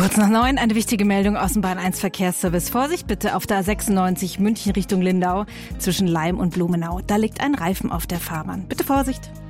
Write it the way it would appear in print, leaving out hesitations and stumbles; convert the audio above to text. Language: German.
Kurz nach 9 eine wichtige Meldung aus dem Bahn 1 Verkehrsservice. Vorsicht bitte auf der A96 München Richtung Lindau zwischen Laim und Blumenau. Da liegt ein Reifen auf der Fahrbahn. Bitte Vorsicht.